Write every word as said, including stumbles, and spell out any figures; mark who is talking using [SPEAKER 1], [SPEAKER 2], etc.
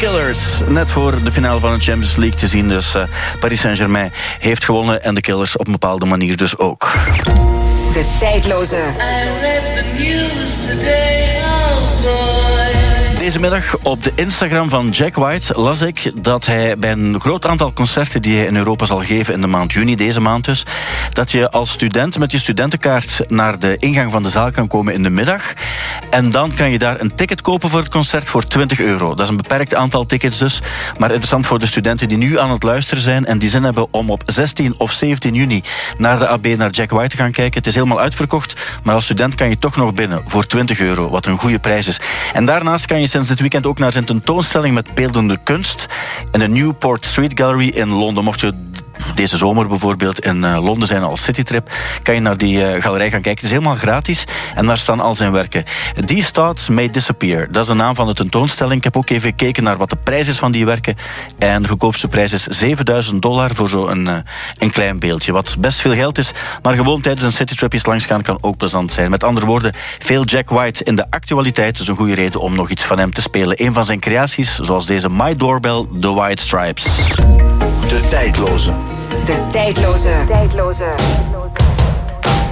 [SPEAKER 1] Killers. Net voor de finale van de Champions League te zien. Dus uh, Paris Saint-Germain heeft gewonnen en de Killers op een bepaalde manier dus ook.
[SPEAKER 2] De tijdloze.
[SPEAKER 3] I read the news today, oh boy.
[SPEAKER 1] Deze middag op de Instagram van Jack White las ik dat hij bij een groot aantal concerten die hij in Europa zal geven in de maand juni, deze maand dus, dat je als student met je studentenkaart naar de ingang van de zaal kan komen in de middag. En dan kan je daar een ticket kopen voor het concert voor twintig euro. Dat is een beperkt aantal tickets dus. Maar interessant voor de studenten die nu aan het luisteren zijn en die zin hebben om op zestien of zeventien juni naar de A B naar Jack White te gaan kijken. Het is helemaal uitverkocht, maar als student kan je toch nog binnen voor twintig euro, wat een goede prijs is. En daarnaast kan je sinds dit weekend ook naar zijn tentoonstelling met beeldende kunst in de Newport Street Gallery in Londen. Mocht je deze zomer bijvoorbeeld in uh, Londen zijn als citytrip, kan je naar die uh, galerij gaan kijken. Het is helemaal gratis en daar staan al zijn werken. These Thoughts May Disappear. Dat is de naam van de tentoonstelling. Ik heb ook even gekeken naar wat de prijs is van die werken. En de goedkoopste prijs is zevenduizend dollar voor zo'n uh, een klein beeldje. Wat best veel geld is, maar gewoon tijdens een citytrip eens langsgaan kan ook plezant zijn. Met andere woorden, veel Jack White in de actualiteit is een goede reden om nog iets van hem te spelen. Een van zijn creaties, zoals deze My Doorbell, The White Stripes.
[SPEAKER 4] De tijdloze.
[SPEAKER 2] De tijdloze. Tijdloze.